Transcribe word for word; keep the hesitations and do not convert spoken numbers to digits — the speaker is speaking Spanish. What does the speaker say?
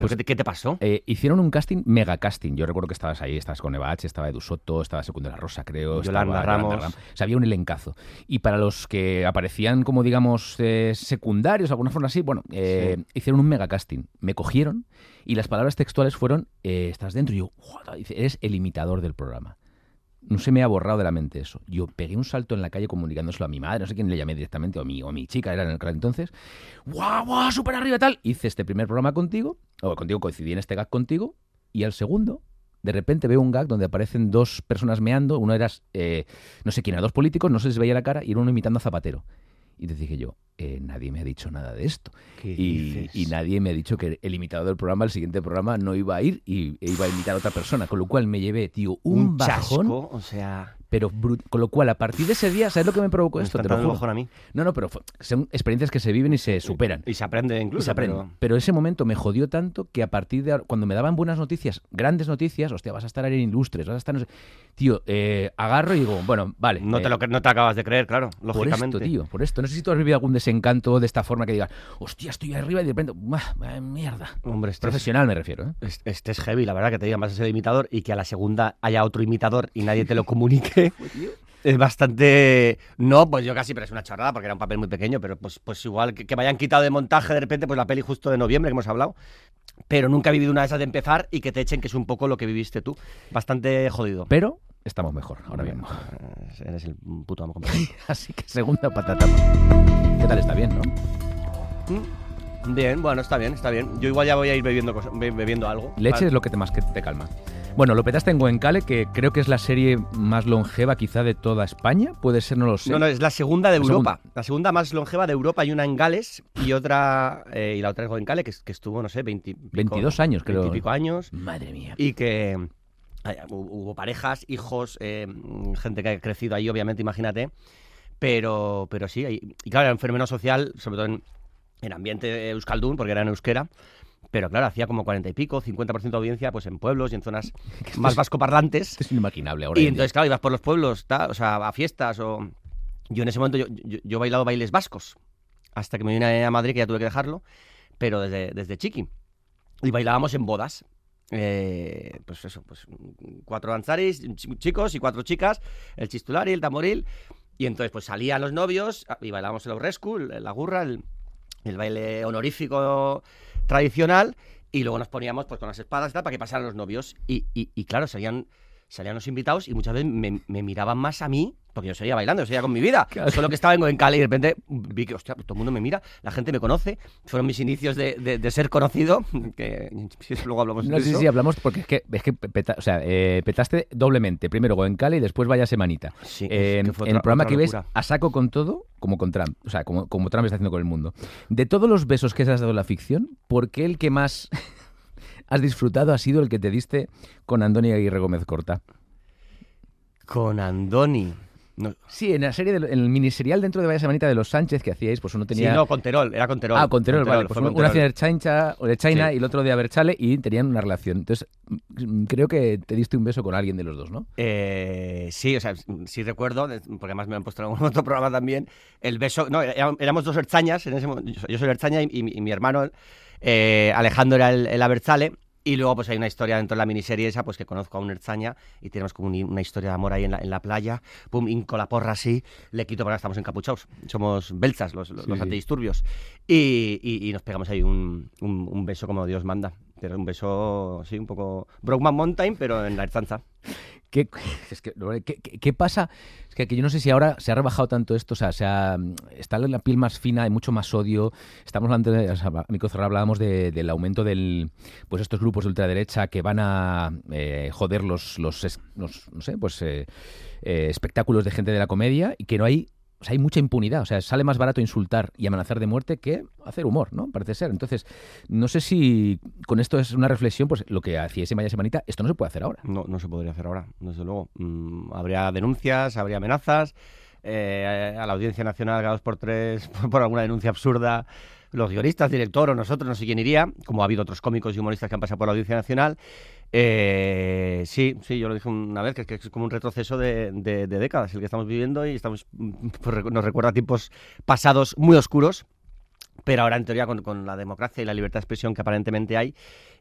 Pues, ¿qué, ¿Qué te pasó? Eh, hicieron un casting, mega casting. Yo recuerdo que estabas ahí, estabas con Eva H, estaba Edu Soto, estaba Secunda la Rosa, creo. Yolanda estaba Ramos. Yolanda Ramos. O sea, había un elencazo. Y para los que aparecían como, digamos, eh, secundarios, de alguna forma así, bueno, eh, sí. hicieron un mega casting. Me cogieron y las palabras textuales fueron, eh, estás dentro. Y yo, dice, eres el imitador del programa. No se me ha borrado de la mente eso. Yo pegué un salto en la calle comunicándoselo a mi madre, no sé quién le llamé directamente, o mi, o mi chica era en el entonces. ¡Guau, guau, súper arriba tal! Hice este primer programa contigo, o contigo coincidí en este gag contigo, y al segundo, de repente veo un gag donde aparecen dos personas meando, uno era, eh, no sé quién, era dos políticos, no se les veía la cara, y era uno imitando a Zapatero. Y te dije yo, eh, nadie me ha dicho nada de esto. Y, y nadie me ha dicho que el imitador del programa, el siguiente programa, no iba a ir y e iba a imitar a otra persona. Con lo cual me llevé, tío, un, un bajón. Chasco, o sea... Pero brut- con lo cual, a partir de ese día, ¿sabes lo que me provocó me esto? Te lo juro. bajón a mí. No, no, pero fue, son experiencias que se viven y se superan. Y se aprende incluso. Y se aprende. Pero... pero ese momento me jodió tanto que a partir de ahora, cuando me daban buenas noticias, grandes noticias, hostia, vas a estar en Ilustres, vas a estar... No sé, tío, eh, agarro y digo, bueno, vale. No, eh, te lo, no te acabas de creer, claro, lógicamente. Por esto, tío, por esto. No sé si tú has vivido algún desencanto de esta forma que digas, hostia, estoy arriba y de repente, ¡ah, mierda! Hombre, este profesional es, me refiero, ¿eh? Este es heavy, la verdad, que te digan vas a ser imitador y que a la segunda haya otro imitador y nadie te lo comunique. Es bastante... No, pues yo casi, pero es una chorrada porque era un papel muy pequeño, pero pues, pues igual que, que me hayan quitado de montaje de repente pues la peli justo de noviembre que hemos hablado, pero nunca he vivido una de esas de empezar y que te echen, que es un poco lo que viviste tú. Bastante jodido. Pero estamos mejor ahora mismo. Eres el puto amo. Así que segunda patata. ¿Qué tal? Está bien, ¿no? ¿Mm? Bien, bueno, está bien, está bien. Yo igual ya voy a ir bebiendo, cosas, bebiendo algo. Leche ¿vale? Es lo que te más que te calma. Bueno, lo petaste en Goenkale, que creo que es la serie más longeva quizá de toda España. Puede ser, no lo sé. No, no, es la segunda de la Europa. Segunda. La segunda más longeva de Europa. Hay una en Gales y otra eh, y la otra es Goenkale, que, que estuvo, no sé, veinte, pico, veintidós años, creo. veinte y pico años. Madre mía. Y que eh, hubo parejas, hijos, eh, gente que ha crecido ahí, obviamente, imagínate. Pero, pero sí, y, y claro, era un fenómeno social, sobre todo en, en ambiente euskaldun, porque era en euskera. Pero claro, hacía como cuarenta y pico, cincuenta por ciento de audiencia pues en pueblos y en zonas más vascoparlantes. Es inimaginable ahora. Y entonces, claro, ibas por los pueblos, ta, o sea, a fiestas o... Yo en ese momento, yo, yo, yo he bailado bailes vascos, hasta que me vine a Madrid, que ya tuve que dejarlo, pero desde, desde chiqui. Y bailábamos en bodas. Eh, pues eso, pues cuatro danzaris, chicos y cuatro chicas, el chistulari, el tamboril. Y entonces pues salían los novios y bailábamos el aurrescu, la gurra, el, el baile honorífico tradicional, y luego nos poníamos pues con las espadas y tal para que pasaran los novios y, y, y claro, salían, salían los invitados y muchas veces me, me miraban más a mí porque yo seguía bailando, yo seguía con mi vida, claro. Solo que estaba en Goenkale y de repente vi que, hostia, todo el mundo me mira, la gente me conoce, fueron mis inicios de, de, de ser conocido, que si luego hablamos no, de sí, eso. Sí, hablamos porque es que, es que peta, o sea, eh, petaste doblemente, primero Goenkale y después Vaya Semanita. Sí, eh, que fue en otra, el programa que locura. ves a saco con todo, como con Trump, o sea, como, como Trump está haciendo con el mundo. De todos los besos que has dado en la ficción, ¿por qué el que más has disfrutado ha sido el que te diste con Andoni Aguirre Gómez Corta? Con Andoni... No. Sí, en la serie, de, en el miniserial dentro de Vaya Semanita de los Sánchez que hacíais, pues uno tenía... Sí, no, con Terol, era con Terol. Ah, con Terol, vale. Pues uno, uno hacía de China, o de China sí. Y el otro de Aberchale y tenían una relación. Entonces, creo que te diste un beso con alguien de los dos, ¿no? Eh, sí, o sea, sí recuerdo, porque además me han puesto en otro programa también, el beso... No, éramos dos Erchañas, en ese momento, yo soy Erchaña y, y, y mi hermano, eh, Alejandro, era el, el Aberchale. Y luego pues hay una historia dentro de la miniserie esa, pues que conozco a un Erchaña y tenemos como un, una historia de amor ahí en la, en la playa. Pum, hinco la porra así, le quito porque estamos encapuchados. Somos belzas, los, los, sí, los antidisturbios. Y, y, y nos pegamos ahí un, un, un beso como Dios manda. Pero un beso, sí, un poco Brokeback Mountain, pero en la Erzanza. ¿Qué, es que, ¿qué, qué, ¿Qué pasa? Es que, que yo no sé si ahora se ha rebajado tanto esto, o sea, se ha, está la piel más fina, hay mucho más odio. Estamos hablando, de, o sea, a micro cerrado hablábamos de, del aumento del, pues estos grupos de ultraderecha que van a eh, joder los, los, los, no sé, pues eh, eh, espectáculos de gente de la comedia y que no hay. O sea, hay mucha impunidad, o sea, sale más barato insultar y amenazar de muerte que hacer humor, ¿no? Parece ser. Entonces, no sé si con esto es una reflexión, pues lo que hacía ese Vaya Semanita, esto no se puede hacer ahora. No, no se podría hacer ahora, desde luego. Mm, habría denuncias, habría amenazas, eh, a la Audiencia Nacional cada dos por tres por alguna denuncia absurda. Los guionistas, director o nosotros, no sé quién iría, como ha habido otros cómicos y humoristas que han pasado por la Audiencia Nacional. Eh, sí, sí, yo lo dije una vez, que, que es como un retroceso de, de, de décadas el que estamos viviendo y estamos, pues, nos recuerda a tiempos pasados muy oscuros, Pero ahora, en teoría, con, con la democracia y la libertad de expresión que aparentemente hay,